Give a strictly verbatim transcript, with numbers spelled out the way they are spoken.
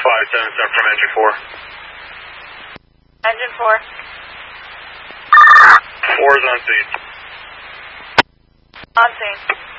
five seven seven from engine four. Engine four. Four is on scene. On scene.